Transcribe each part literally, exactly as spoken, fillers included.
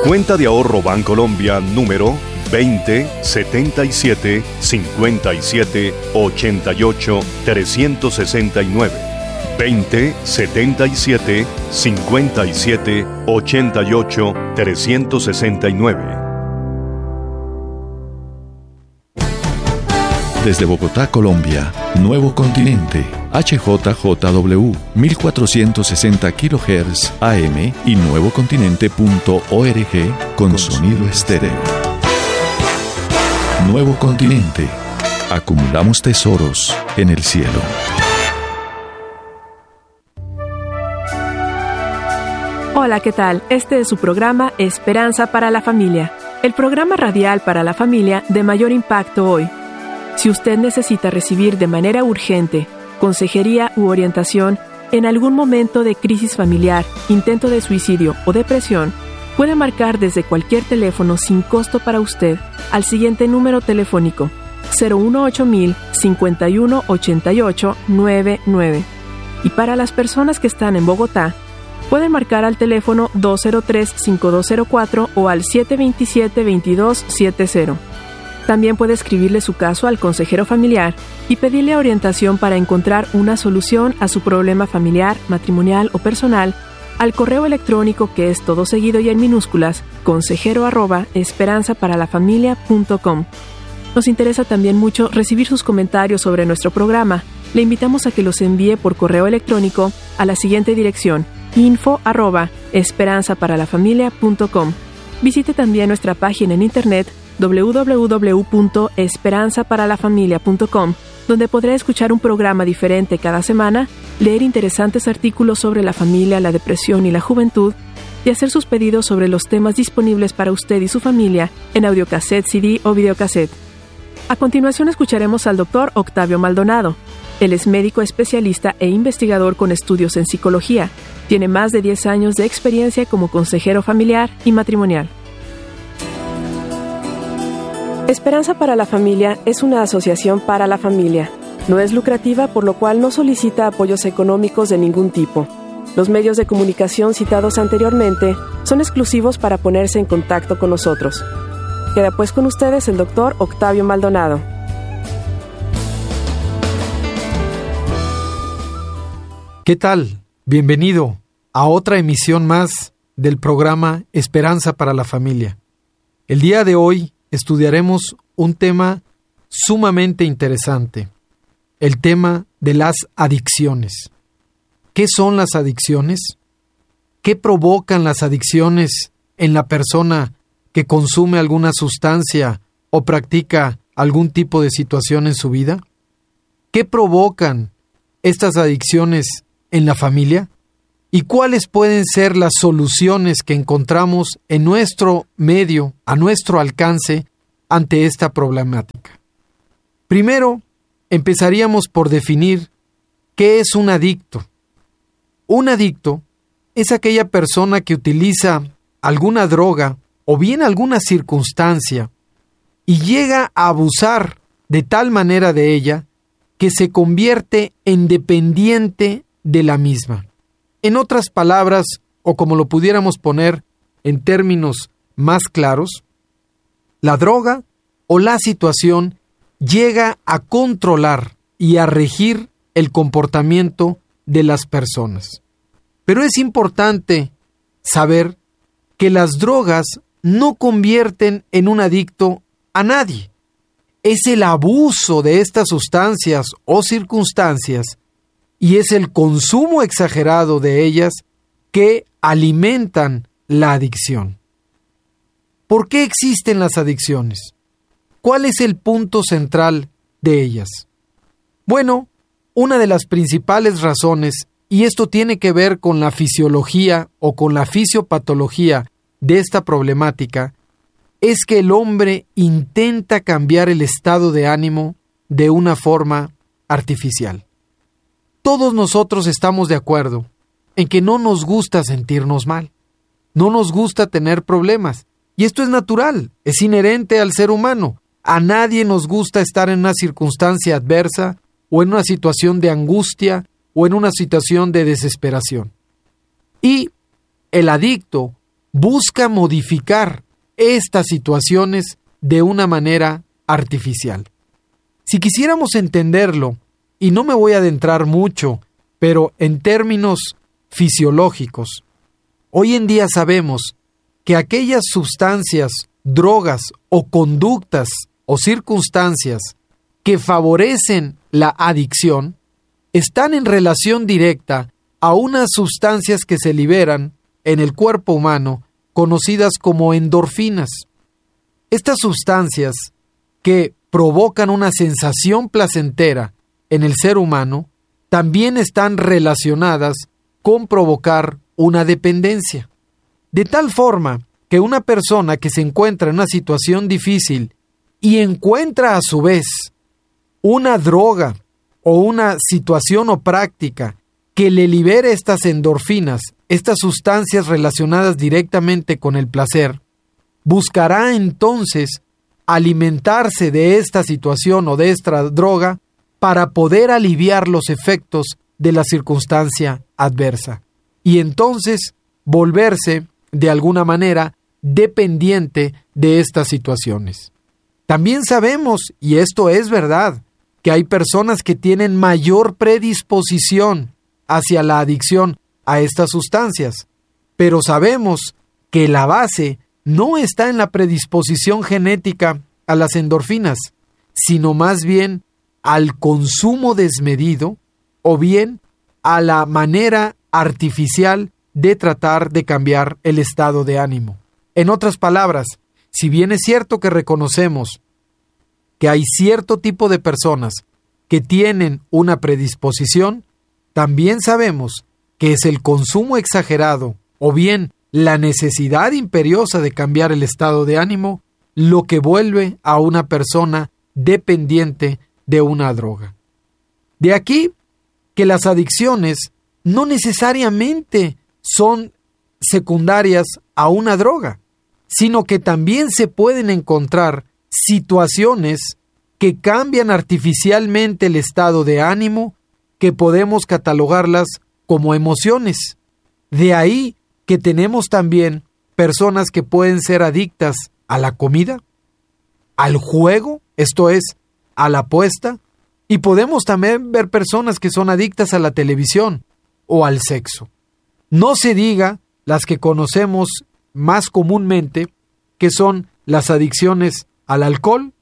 Cuenta de ahorro Bancolombia número veinte setenta y siete cincuenta y siete ochenta y ocho trescientos sesenta y nueve. veinte setenta y siete cincuenta y siete ochenta y ocho trescientos sesenta y nueve. Desde Bogotá, Colombia, Nuevo Continente, H J J W, mil cuatrocientos sesenta kilohertz A M y nuevocontinente punto org con sonido estéreo. Nuevo Continente. Acumulamos tesoros en el cielo. Hola, ¿qué tal? Este es su programa Esperanza para la Familia, el programa radial para la familia de mayor impacto hoy. Si usted necesita recibir de manera urgente consejería u orientación en algún momento de crisis familiar, intento de suicidio o depresión, puede marcar desde cualquier teléfono sin costo para usted al siguiente número telefónico cero uno ocho mil cincuenta y uno ochenta y ocho noventa y nueve. Y para las personas que están en Bogotá, pueden marcar al teléfono dos cero tres cinco dos cero cuatro o al siete dos siete veintidós setenta. También puede escribirle su caso al consejero familiar y pedirle orientación para encontrar una solución a su problema familiar, matrimonial o personal al correo electrónico que es todo seguido y en minúsculas, consejero arroba esperanza para la familia punto com. Nos interesa también mucho recibir sus comentarios sobre nuestro programa. Le invitamos a que los envíe por correo electrónico a la siguiente dirección: info arroba esperanza para la familia punto com. Visite también nuestra página en internet doble u doble u doble u punto esperanza para la familia punto com, donde podrá escuchar un programa diferente cada semana, leer interesantes artículos sobre la familia, la depresión y la juventud, y hacer sus pedidos sobre los temas disponibles para usted y su familia en audiocassette, C D o videocassette. A continuación escucharemos al doctor Octavio Maldonado. Él es médico especialista e investigador con estudios en psicología. Tiene más de diez años de experiencia como consejero familiar y matrimonial. Esperanza para la Familia es una asociación para la familia. No es lucrativa, por lo cual no solicita apoyos económicos de ningún tipo. Los medios de comunicación citados anteriormente son exclusivos para ponerse en contacto con nosotros. Queda pues con ustedes el doctor Octavio Maldonado. ¿Qué tal? Bienvenido a otra emisión más del programa Esperanza para la Familia. El día de hoy estudiaremos un tema sumamente interesante, el tema de las adicciones. ¿Qué son las adicciones? ¿Qué provocan las adicciones en la persona que consume alguna sustancia o practica algún tipo de situación en su vida? ¿Qué provocan estas adicciones en la familia? ¿Y cuáles pueden ser las soluciones que encontramos en nuestro medio, a nuestro alcance, ante esta problemática? Primero, empezaríamos por definir qué es un adicto. Un adicto es aquella persona que utiliza alguna droga o bien alguna circunstancia y llega a abusar de tal manera de ella que se convierte en dependiente de la misma. En otras palabras, o como lo pudiéramos poner en términos más claros, la droga o la situación llega a controlar y a regir el comportamiento de las personas. Pero es importante saber que las drogas no convierten en un adicto a nadie. Es el abuso de estas sustancias o circunstancias y es el consumo exagerado de ellas que alimentan la adicción. ¿Por qué existen las adicciones? ¿Cuál es el punto central de ellas? Bueno, una de las principales razones, y esto tiene que ver con la fisiología o con la fisiopatología de esta problemática, es que el hombre intenta cambiar el estado de ánimo de una forma artificial. Todos nosotros estamos de acuerdo en que no nos gusta sentirnos mal, no nos gusta tener problemas, y esto es natural, es inherente al ser humano. A nadie nos gusta estar en una circunstancia adversa o en una situación de angustia o en una situación de desesperación. Y el adicto busca modificar estas situaciones de una manera artificial. Si quisiéramos entenderlo, y no me voy a adentrar mucho, pero en términos fisiológicos, hoy en día sabemos que aquellas sustancias, drogas o conductas o circunstancias que favorecen la adicción están en relación directa a unas sustancias que se liberan en el cuerpo humano conocidas como endorfinas. Estas sustancias que provocan una sensación placentera en el ser humano también están relacionadas con provocar una dependencia. De tal forma que una persona que se encuentra en una situación difícil y encuentra a su vez una droga o una situación o práctica que le libere estas endorfinas, estas sustancias relacionadas directamente con el placer, buscará entonces alimentarse de esta situación o de esta droga para poder aliviar los efectos de la circunstancia adversa y entonces volverse de alguna manera dependiente de estas situaciones. También sabemos, y esto es verdad, que hay personas que tienen mayor predisposición hacia la adicción a estas sustancias, pero sabemos que la base no está en la predisposición genética a las endorfinas, sino más bien al consumo desmedido o bien a la manera artificial de tratar de cambiar el estado de ánimo. En otras palabras, si bien es cierto que reconocemos que hay cierto tipo de personas que tienen una predisposición, también sabemos que es el consumo exagerado o bien la necesidad imperiosa de cambiar el estado de ánimo lo que vuelve a una persona dependiente de una droga. De aquí que las adicciones no necesariamente son secundarias a una droga, sino que también se pueden encontrar situaciones que cambian artificialmente el estado de ánimo, que podemos catalogarlas como emociones. De ahí que tenemos también personas que pueden ser adictas a la comida, al juego, esto es, a la apuesta, y podemos también ver personas que son adictas a la televisión o al sexo. No se diga las que conocemos más comúnmente, que son las adicciones al alcohol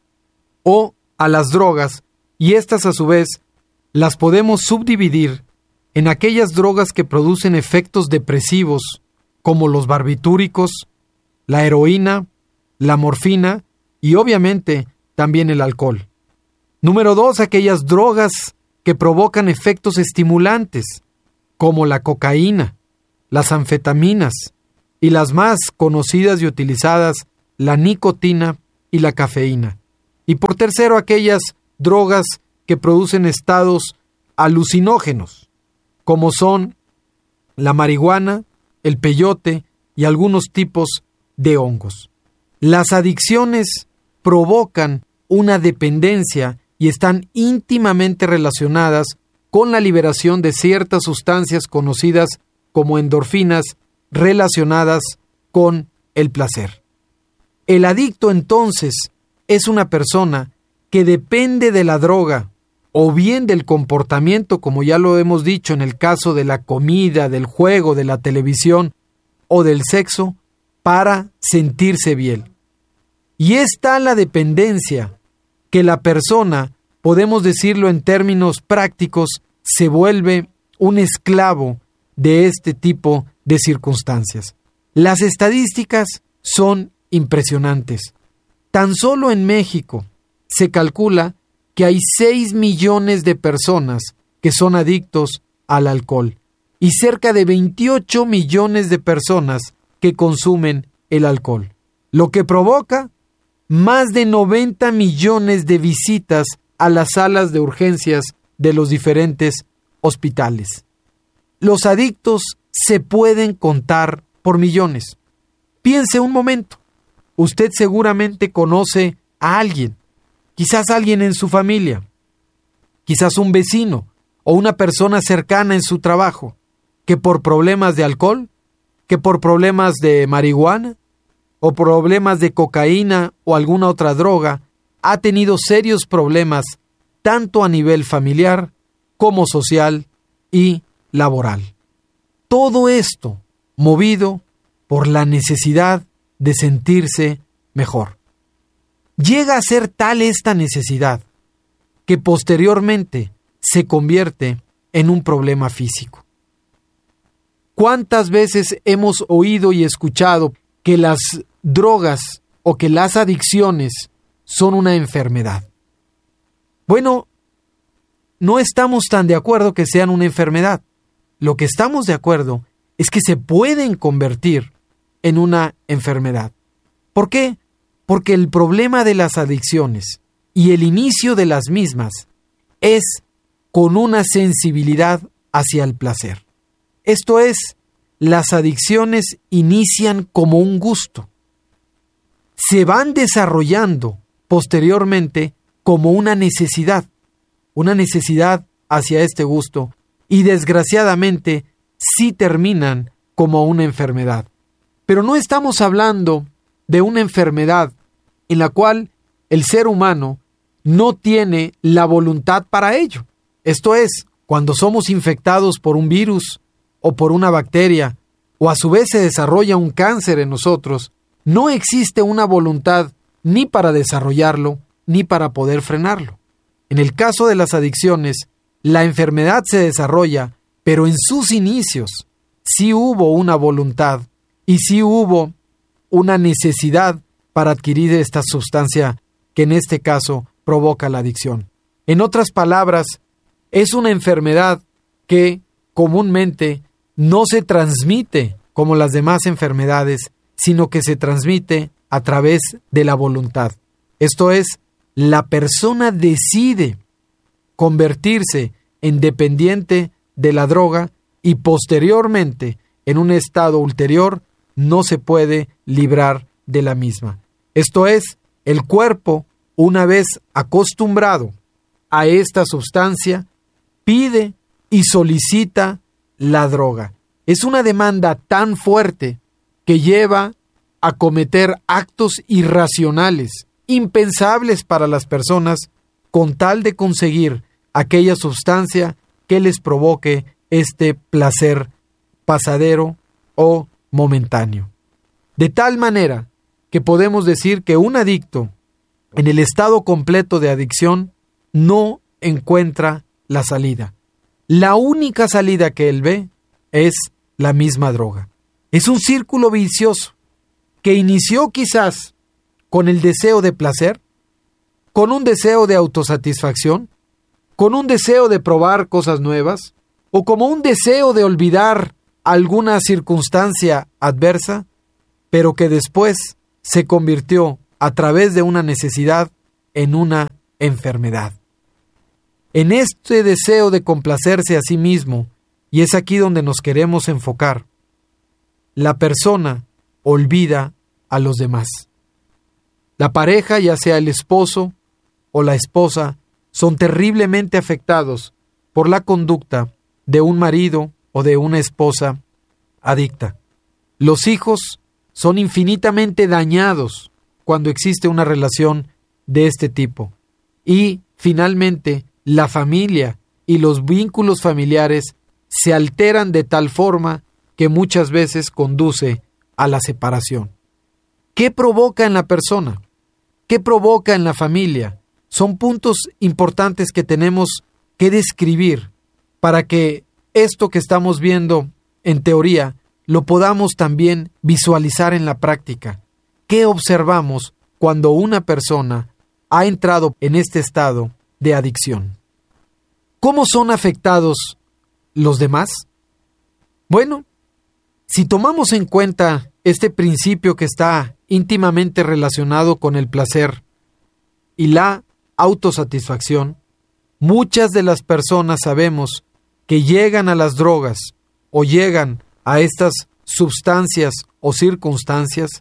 o a las drogas, y estas a su vez las podemos subdividir en aquellas drogas que producen efectos depresivos, como los barbitúricos, la heroína, la morfina y obviamente también el alcohol. Número dos, aquellas drogas que provocan efectos estimulantes, como la cocaína, las anfetaminas y las más conocidas y utilizadas, la nicotina y la cafeína. Y por tercero, aquellas drogas que producen estados alucinógenos, como son la marihuana, el peyote y algunos tipos de hongos. Las adicciones provocan una dependencia y están íntimamente relacionadas con la liberación de ciertas sustancias conocidas como endorfinas relacionadas con el placer. El adicto entonces es una persona que depende de la droga o bien del comportamiento, como ya lo hemos dicho en el caso de la comida, del juego, de la televisión o del sexo, para sentirse bien. Y es tal la dependencia que la persona, podemos decirlo en términos prácticos, se vuelve un esclavo de este tipo de circunstancias. Las estadísticas son impresionantes. Tan solo en México se calcula que hay seis millones de personas que son adictos al alcohol y cerca de veintiocho millones de personas que consumen el alcohol, lo que provoca más de noventa millones de visitas a las salas de urgencias de los diferentes hospitales. Los adictos se pueden contar por millones. Piense un momento. Usted seguramente conoce a alguien, quizás alguien en su familia, quizás un vecino o una persona cercana en su trabajo, que por problemas de alcohol que por problemas de marihuana o problemas de cocaína o alguna otra droga ha tenido serios problemas tanto a nivel familiar como social y laboral. Todo esto movido por la necesidad de sentirse mejor. Llega a ser tal esta necesidad que posteriormente se convierte en un problema físico. ¿Cuántas veces hemos oído y escuchado que las drogas o que las adicciones son una enfermedad? Bueno, no estamos tan de acuerdo que sean una enfermedad. Lo que estamos de acuerdo es que se pueden convertir en una enfermedad. ¿Por qué? Porque el problema de las adicciones y el inicio de las mismas es con una sensibilidad hacia el placer. Esto es, las adicciones inician como un gusto. Se van desarrollando posteriormente como una necesidad, una necesidad hacia este gusto, y desgraciadamente sí terminan como una enfermedad. Pero no estamos hablando de una enfermedad en la cual el ser humano no tiene la voluntad para ello. Esto es, cuando somos infectados por un virus o por una bacteria, o a su vez se desarrolla un cáncer en nosotros, no existe una voluntad ni para desarrollarlo, ni para poder frenarlo. En el caso de las adicciones, la enfermedad se desarrolla, pero en sus inicios sí hubo una voluntad y sí hubo una necesidad para adquirir esta sustancia que en este caso provoca la adicción. En otras palabras, es una enfermedad que comúnmente no se transmite como las demás enfermedades, sino que se transmite a través de la voluntad. Esto es, la persona decide convertirse en dependiente de la droga y posteriormente, en un estado ulterior, no se puede librar de la misma. Esto es, el cuerpo, una vez acostumbrado a esta sustancia, pide y solicita la droga. Es una demanda tan fuerte que lleva a cometer actos irracionales, impensables para las personas, con tal de conseguir aquella sustancia que les provoque este placer pasadero o momentáneo. De tal manera que podemos decir que un adicto, en el estado completo de adicción, no encuentra la salida. La única salida que él ve es la misma droga. Es un círculo vicioso que inició quizás con el deseo de placer, con un deseo de autosatisfacción, con un deseo de probar cosas nuevas, o como un deseo de olvidar alguna circunstancia adversa, pero que después se convirtió a través de una necesidad en una enfermedad. En este deseo de complacerse a sí mismo, y es aquí donde nos queremos enfocar, la persona olvida a los demás. La pareja, ya sea el esposo o la esposa, son terriblemente afectados por la conducta de un marido o de una esposa adicta. Los hijos son infinitamente dañados cuando existe una relación de este tipo. Y, finalmente, la familia y los vínculos familiares se alteran de tal forma que muchas veces conduce a la separación. ¿Qué provoca en la persona? ¿Qué provoca en la familia? Son puntos importantes que tenemos que describir para que esto que estamos viendo en teoría lo podamos también visualizar en la práctica. ¿Qué observamos cuando una persona ha entrado en este estado de adicción? ¿Cómo son afectados los demás? Bueno, si tomamos en cuenta este principio que está íntimamente relacionado con el placer y la autosatisfacción, muchas de las personas sabemos que llegan a las drogas o llegan a estas sustancias o circunstancias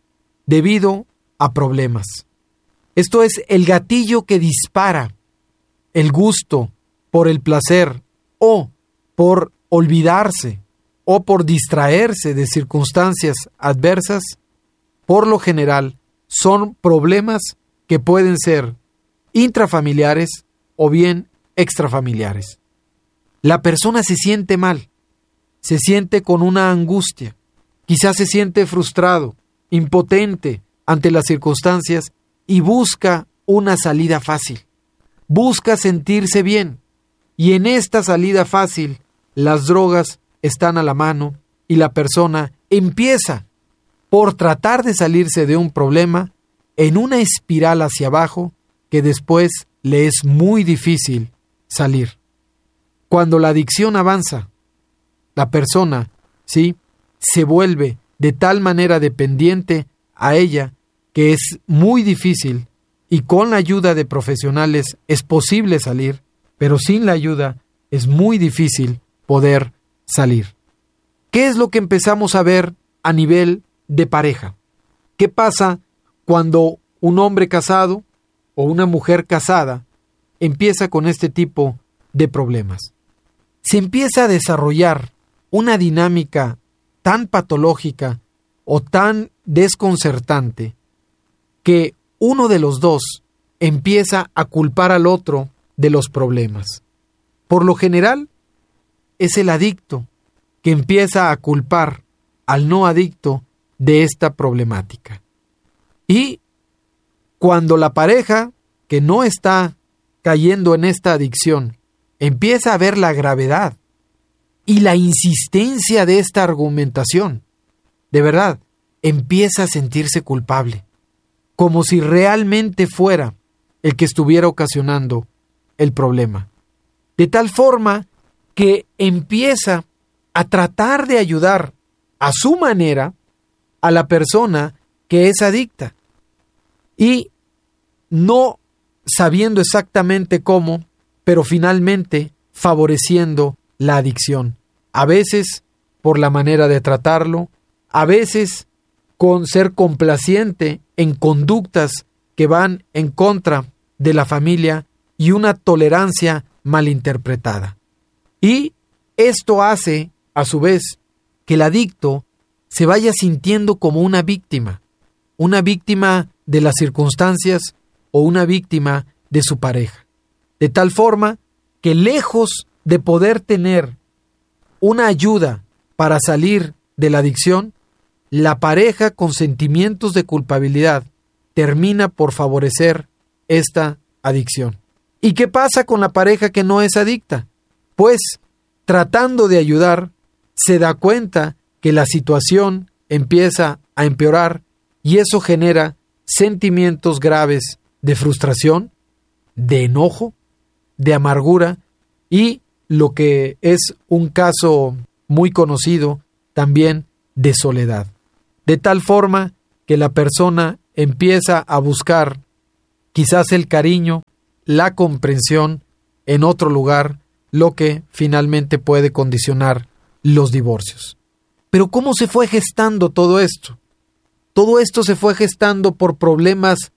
debido a problemas. Esto es el gatillo que dispara el gusto por el placer o por olvidarse o por distraerse de circunstancias adversas, por lo general son problemas que pueden ser intrafamiliares o bien extrafamiliares. La persona se siente mal, se siente con una angustia, quizás se siente frustrado, impotente ante las circunstancias y busca una salida fácil. Busca sentirse bien y en esta salida fácil las drogas están a la mano y la persona empieza, por tratar de salirse de un problema, en una espiral hacia abajo que después le es muy difícil salir. Cuando la adicción avanza, la persona, sí, se vuelve de tal manera dependiente a ella que es muy difícil y con la ayuda de profesionales es posible salir, pero sin la ayuda es muy difícil poder salir. ¿Qué es lo que empezamos a ver a nivel de pareja? ¿Qué pasa cuando un hombre casado o una mujer casada empieza con este tipo de problemas? Se empieza a desarrollar una dinámica tan patológica o tan desconcertante que uno de los dos empieza a culpar al otro de los problemas. Por lo general, es el adicto que empieza a culpar al no adicto de esta problemática. Y cuando la pareja que no está cayendo en esta adicción empieza a ver la gravedad y la insistencia de esta argumentación, de verdad, empieza a sentirse culpable, como si realmente fuera el que estuviera ocasionando el problema. De tal forma que empieza a tratar de ayudar a su manera a la persona que es adicta y no sabiendo exactamente cómo, pero finalmente favoreciendo la adicción. A veces por la manera de tratarlo, a veces con ser complaciente en conductas que van en contra de la familia y una tolerancia malinterpretada. Y esto hace, a su vez, que el adicto se vaya sintiendo como una víctima, una víctima de las circunstancias o una víctima de su pareja. De tal forma que lejos de poder tener una ayuda para salir de la adicción, la pareja con sentimientos de culpabilidad termina por favorecer esta adicción. ¿Y qué pasa con la pareja que no es adicta? Pues, tratando de ayudar, se da cuenta que la situación empieza a empeorar y eso genera sentimientos graves de frustración, de enojo, de amargura y lo que es un caso muy conocido también de soledad. De tal forma que la persona empieza a buscar quizás el cariño, la comprensión en otro lugar, lo que finalmente puede condicionar los divorcios. Pero ¿cómo se fue gestando todo esto? Todo esto se fue gestando por problemas